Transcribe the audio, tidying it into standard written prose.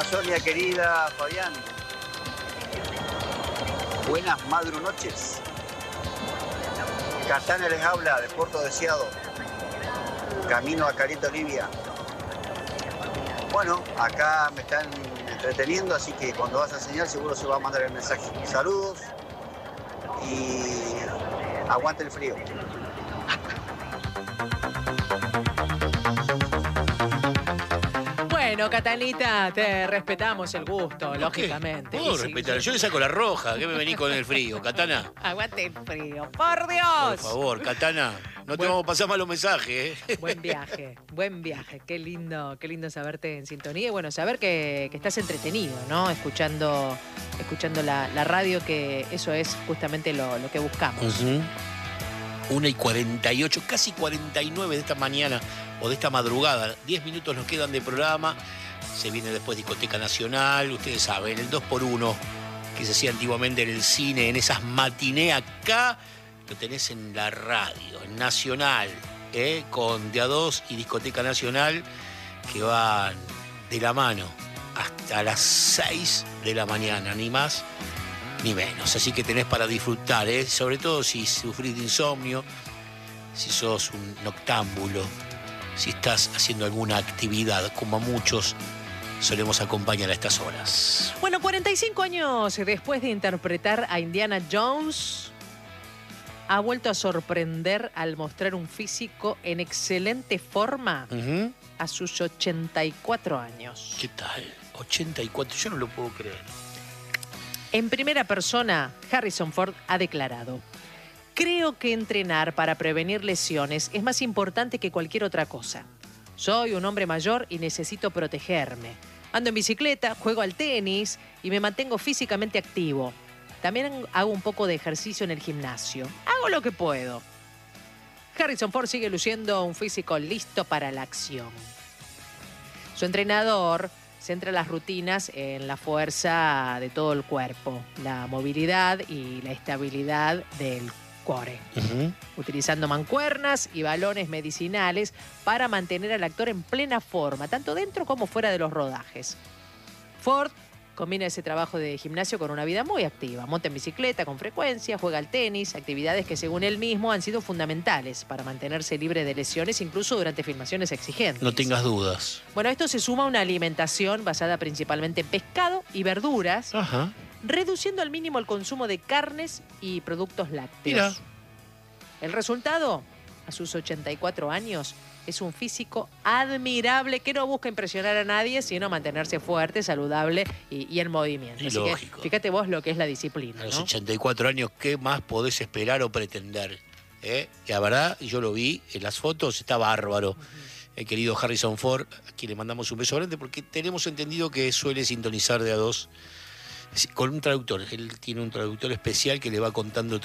Sonia querida, Fabián. Buenas madrunoches. Catana les habla de Puerto Deseado. Camino a Caleta Olivia. Bueno, acá me están entreteniendo, así que cuando vas a señal seguro se va a mandar el mensaje. Saludos y aguante el frío. Bueno, Catanita, te respetamos el gusto, lógicamente. Puedo respetar. Yo le saco la roja. ¿Qué me venís con el frío, Catana? Aguante el frío, por Dios. Por favor, Catana. No te vamos a pasar malos mensajes, ¿eh? Buen viaje. Qué lindo saberte en sintonía. Y bueno, saber que estás entretenido, ¿no? Escuchando la radio, que eso es justamente lo que buscamos. 1:48, casi 49 de esta mañana o de esta madrugada. 10 minutos nos quedan de programa. Se viene después Discoteca Nacional. Ustedes saben, el 2x1 que se hacía antiguamente en el cine, en esas matinés acá. Lo tenés en la radio, en Nacional, con De a 2 y Discoteca Nacional, que van de la mano hasta las 6 de la mañana, ni más ni menos. Así que tenés para disfrutar, sobre todo si sufrís de insomnio, si sos un noctámbulo, si estás haciendo alguna actividad, como a muchos solemos acompañar a estas horas. Bueno, 45 años después de interpretar a Indiana Jones, ha vuelto a sorprender al mostrar un físico en excelente forma a sus 84 años. ¿Qué tal? 84, yo no lo puedo creer. En primera persona, Harrison Ford ha declarado: creo que entrenar para prevenir lesiones es más importante que cualquier otra cosa. Soy un hombre mayor y necesito protegerme. Ando en bicicleta, juego al tenis y me mantengo físicamente activo. También hago un poco de ejercicio en el gimnasio. Hago lo que puedo. Harrison Ford sigue luciendo un físico listo para la acción. Su entrenador centra las rutinas en la fuerza de todo el cuerpo, la movilidad y la estabilidad del core, utilizando mancuernas y balones medicinales para mantener al actor en plena forma, tanto dentro como fuera de los rodajes. Ford combina ese trabajo de gimnasio con una vida muy activa. Monta en bicicleta con frecuencia, juega al tenis, actividades que según él mismo han sido fundamentales para mantenerse libre de lesiones, incluso durante filmaciones exigentes. No tengas dudas. Bueno, esto se suma a una alimentación basada principalmente en pescado y verduras, reduciendo al mínimo el consumo de carnes y productos lácteos. Mira. El resultado, a sus 84 años, es un físico admirable que no busca impresionar a nadie, sino mantenerse fuerte, saludable y en movimiento. Y así lógico. que fíjate vos lo que es la disciplina, A los ¿no? 84 años, ¿qué más podés esperar o pretender? Y la verdad, yo lo vi en las fotos, está bárbaro. El querido Harrison Ford, a quien le mandamos un beso grande, porque tenemos entendido que suele sintonizar de a 2 con un traductor. Él tiene un traductor especial que le va contando